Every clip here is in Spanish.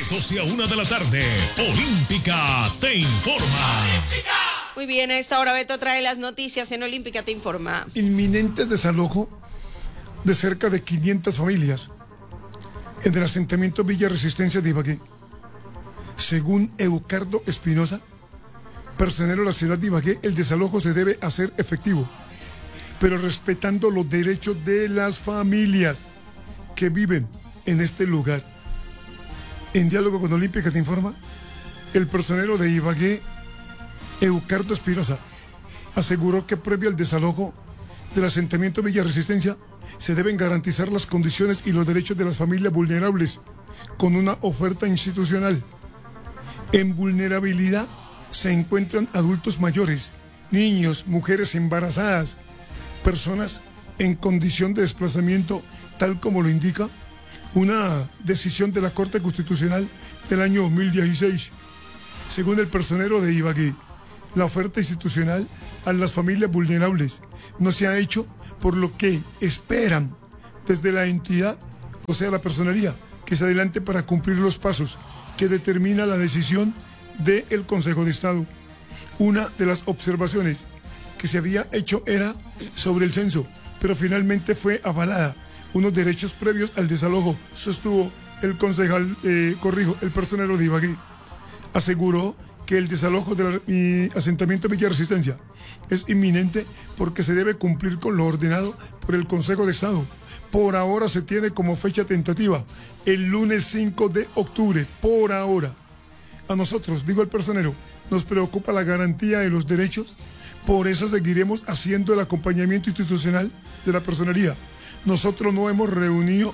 12 a 1 de la tarde, Olímpica te informa. Muy bien, a esta hora Beto trae las noticias en Olímpica te informa. Inminente desalojo de cerca de 500 familias en el asentamiento Villa Resistencia de Ibagué. Según Eucardo Espinosa, personero de la ciudad de Ibagué, el desalojo se debe hacer efectivo, pero respetando los derechos de las familias que viven en este lugar. En diálogo con Olímpica te informa, el personero de Ibagué, Eucardo Espinosa, aseguró que previo al desalojo del asentamiento Villa Resistencia se deben garantizar las condiciones y los derechos de las familias vulnerables con una oferta institucional. En vulnerabilidad se encuentran adultos mayores, niños, mujeres embarazadas, personas en condición de desplazamiento, tal como lo indica una decisión de la Corte Constitucional del año 2016. Según el personero de Ibagué, la oferta institucional a las familias vulnerables no se ha hecho, por lo que esperan desde la entidad, o sea, la personería, que se adelante para cumplir los pasos que determina la decisión del Consejo de Estado. Una de las observaciones que se había hecho era sobre el censo, pero finalmente fue avalada. Unos derechos previos al desalojo, sostuvo el concejal, el personero de Ibagué. Aseguró que el desalojo del asentamiento Villa Resistencia es inminente porque se debe cumplir con lo ordenado por el Consejo de Estado. Por ahora se tiene como fecha tentativa el lunes 5 de octubre, por ahora. A nosotros, digo el personero, nos preocupa la garantía de los derechos, por eso seguiremos haciendo el acompañamiento institucional de la personería. Nosotros nos hemos reunido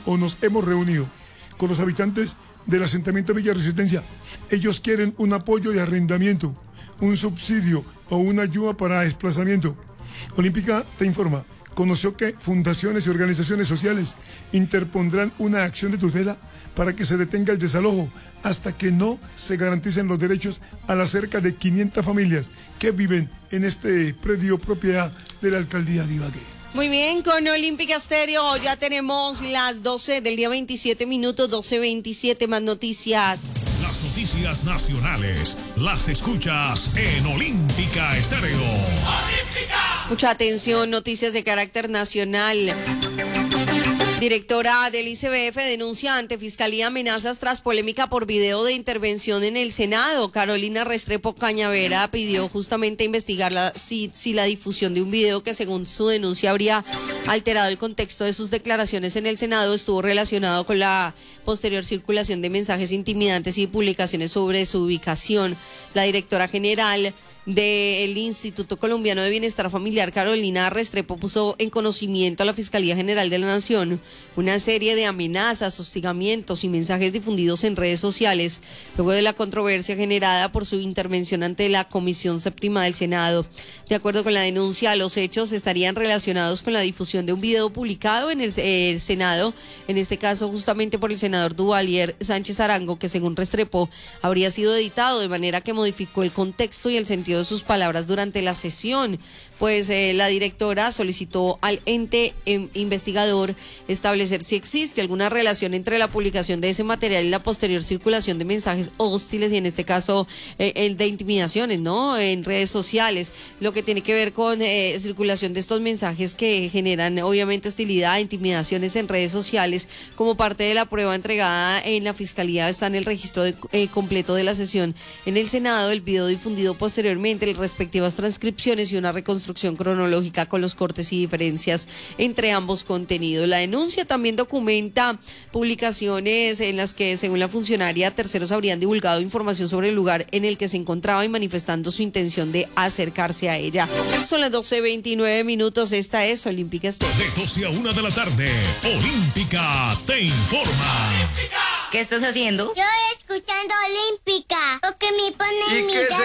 con los habitantes del asentamiento Villa Resistencia. Ellos quieren un apoyo de arrendamiento, un subsidio o una ayuda para desplazamiento. Olímpica te informa, conoció que fundaciones y organizaciones sociales interpondrán una acción de tutela para que se detenga el desalojo hasta que no se garanticen los derechos a las cerca de 500 familias que viven en este predio propiedad de la alcaldía de Ibagué. Muy bien, con Olímpica Estéreo ya tenemos las 12 del día 27 minutos, 12:27, más noticias. Las noticias nacionales las escuchas en Olímpica Estéreo. ¡Olímpica! Mucha atención, noticias de carácter nacional. Directora del ICBF denuncia ante Fiscalía amenazas tras polémica por video de intervención en el Senado. Carolina Restrepo Cañavera pidió justamente investigar si la difusión de un video que según su denuncia habría alterado el contexto de sus declaraciones en el Senado estuvo relacionado con la posterior circulación de mensajes intimidantes y publicaciones sobre su ubicación. La directora general del Instituto Colombiano de Bienestar Familiar, Carolina Restrepo, puso en conocimiento a la Fiscalía General de la Nación una serie de amenazas, hostigamientos y mensajes difundidos en redes sociales luego de la controversia generada por su intervención ante la Comisión Séptima del Senado. De acuerdo con la denuncia, los hechos estarían relacionados con la difusión de un video publicado en el Senado, en este caso justamente por el senador Duvalier Sánchez Arango, que según Restrepo habría sido editado de manera que modificó el contexto y el sentido de sus palabras durante la sesión. Pues la directora solicitó al ente investigador establecer si existe alguna relación entre la publicación de ese material y la posterior circulación de mensajes hostiles y en este caso el de intimidaciones, ¿no? En redes sociales, lo que tiene que ver con circulación de estos mensajes que generan obviamente hostilidad, intimidaciones en redes sociales. Como parte de la prueba entregada en la Fiscalía está en el registro completo de la sesión en el Senado, el video difundido posteriormente, las respectivas transcripciones y una reconstrucción cronológica con los cortes y diferencias entre ambos contenidos. La denuncia también documenta publicaciones en las que, según la funcionaria, terceros habrían divulgado información sobre el lugar en el que se encontraba y manifestando su intención de acercarse a ella. Son las 12:29 minutos. Esta es Olímpica Estéreo. De 12 a 1 de la tarde, Olímpica te informa. ¿Qué estás haciendo? Yo escuchando Olímpica, porque me ponen mi